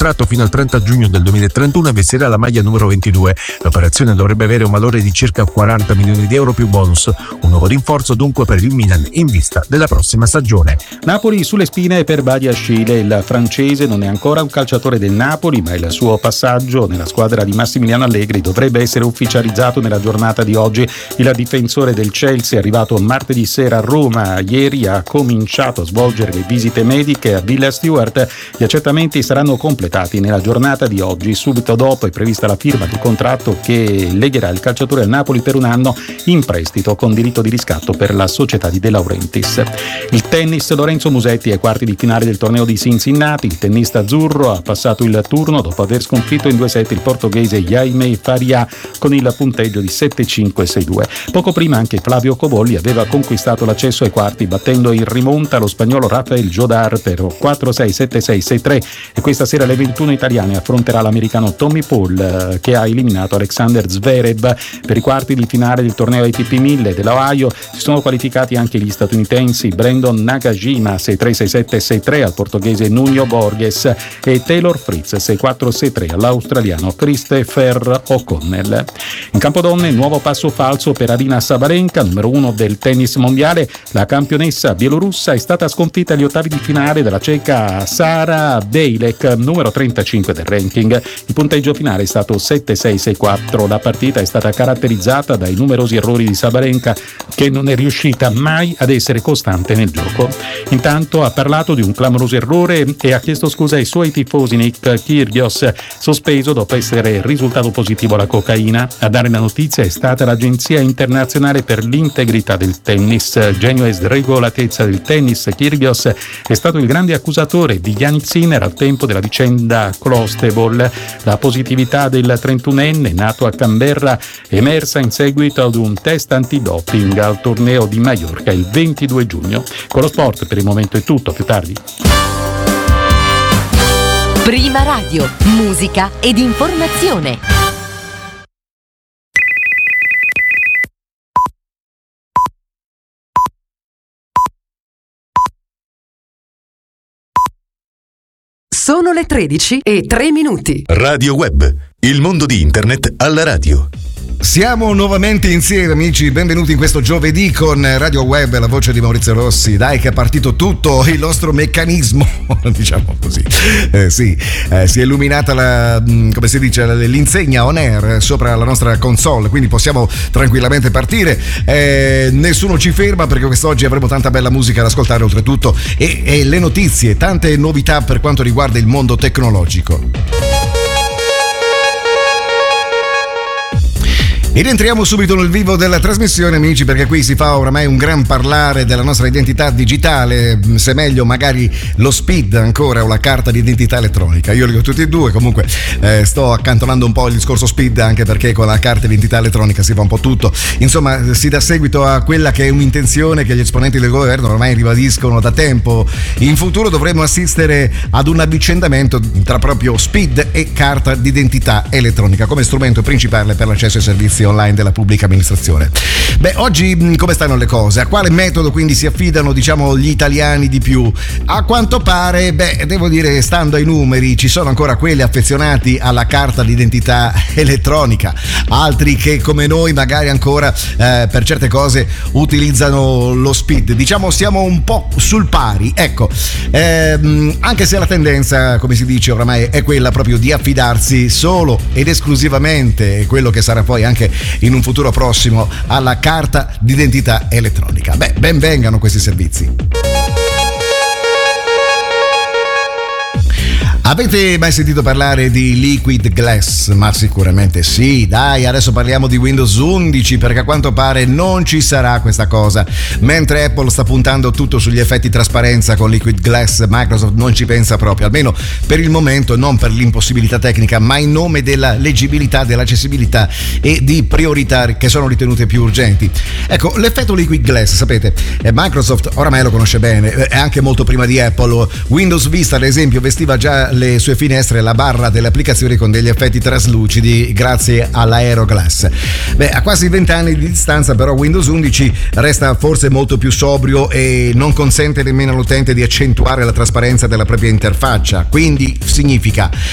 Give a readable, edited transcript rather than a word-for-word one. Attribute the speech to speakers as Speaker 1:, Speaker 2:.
Speaker 1: contratto fino al 30 giugno del 2031 e vestirà la maglia numero 22. L'operazione dovrebbe avere un valore di circa 40 milioni di euro più bonus. Un nuovo rinforzo dunque per il Milan in vista della prossima stagione.
Speaker 2: Napoli sulle spine per Badiashile. Il francese non è ancora un calciatore del Napoli, ma il suo passaggio nella squadra di Massimiliano Allegri dovrebbe essere ufficializzato nella giornata di oggi. Il difensore del Chelsea è arrivato martedì sera a Roma. Ieri ha cominciato a svolgere le visite mediche a Villa Stewart. Gli accertamenti saranno completati nella giornata di oggi. Subito dopo è prevista la firma del contratto che legherà il calciatore al Napoli per un anno in prestito con diritto di riscatto per la società di De Laurentiis. Il tennis, Lorenzo Musetti ai quarti di finale del torneo di Cincinnati. Il tennista azzurro ha passato il turno dopo aver sconfitto in 2 set il portoghese Jaime Faria con il punteggio di 7-5 e 6-2. Poco prima anche Flavio Cobolli aveva conquistato l'accesso ai quarti battendo in rimonta lo spagnolo Rafael Jodar per 4-6, 7-6, 6-3 e questa sera alle 21 italiane affronterà l'americano Tommy Paul che ha eliminato Alexander Zverev. Per i quarti di finale del torneo ATP 1000 dell'Ohio si sono qualificati anche gli statunitensi Brandon Nakajima 6-3, 6-7, 6-3 al portoghese Nuno Borges e Taylor Fritz 6-4, 6-3 all'australiano Christopher O'Connell. In campo donne nuovo passo falso per Arina Sabalenka, numero 1 del tennis mondiale. La campionessa bielorussa è stata sconfitta agli ottavi di finale dalla ceca Sara Bejlek, numero 35 del ranking. Il punteggio finale è stato 7-6, 6-4. La partita è stata caratterizzata dai numerosi errori di Sabalenka che non è riuscita mai ad essere costante nel gioco. Intanto ha parlato di un clamoroso errore e ha chiesto scusa ai suoi tifosi Nick Kyrgios, sospeso dopo essere risultato positivo alla cocaina. A dare la notizia è stata l'Agenzia Internazionale per l'Integrità del Tennis. Genio e sregolatezza del tennis, Kyrgios è stato il grande accusatore di Jannik Sinner al tempo della vicenda Klostebol. La positività del 31enne, nato a Canberra, è emersa in seguito ad un test antidoping al torneo di Maiorca il 22 giugno. Con lo sport per il momento è tutto, più tardi.
Speaker 3: Prima Radio, musica ed informazione. Sono le 13:03.
Speaker 4: Radio Web, il mondo di internet alla radio.
Speaker 5: Siamo nuovamente insieme, amici, benvenuti in questo giovedì con Radio Web, la voce di Maurizio Rossi. Dai che è partito tutto il nostro meccanismo, diciamo così. Si è illuminata come si dice, l'insegna on air sopra la nostra console, quindi possiamo tranquillamente partire. Nessuno ci ferma perché quest'oggi avremo tanta bella musica da ascoltare oltretutto e le notizie, tante novità per quanto riguarda il mondo tecnologico. E rientriamo subito nel vivo della trasmissione, amici, perché qui si fa oramai un gran parlare della nostra identità digitale, se meglio magari lo SPID ancora o la carta di identità elettronica. Io li ho tutti e due, comunque sto accantonando un po' il discorso SPID anche perché con la carta di identità elettronica si fa un po' tutto. Insomma, si dà seguito a quella che è un'intenzione che gli esponenti del governo ormai ribadiscono da tempo. In futuro dovremo assistere ad un avvicendamento tra proprio SPID e carta di identità elettronica come strumento principale per l'accesso ai servizi online della pubblica amministrazione. Beh, oggi come stanno le cose? A quale metodo quindi si affidano, diciamo, gli italiani di più? A quanto pare, devo dire, stando ai numeri, ci sono ancora quelli affezionati alla carta d'identità elettronica, altri che come noi magari ancora per certe cose utilizzano lo SPID. Diciamo siamo un po' sul pari, ecco, anche se la tendenza, come si dice oramai, è quella proprio di affidarsi solo ed esclusivamente, quello che sarà poi anche in un futuro prossimo, alla carta d'identità elettronica. Ben vengano questi servizi. Avete mai sentito parlare di Liquid Glass? Ma sicuramente sì, dai, adesso parliamo di Windows 11 perché a quanto pare non ci sarà questa cosa. Mentre Apple sta puntando tutto sugli effetti trasparenza con Liquid Glass, Microsoft non ci pensa proprio, almeno per il momento, non per l'impossibilità tecnica, ma in nome della leggibilità, dell'accessibilità e di priorità che sono ritenute più urgenti. Ecco, l'effetto Liquid Glass, sapete, Microsoft oramai lo conosce bene, anche molto prima di Apple. Windows Vista, ad esempio, vestiva già le sue finestre e la barra delle applicazioni con degli effetti traslucidi grazie all'Aeroglass. A quasi 20 anni di distanza però Windows 11 resta forse molto più sobrio e non consente nemmeno all'utente di accentuare la trasparenza della propria interfaccia, quindi significa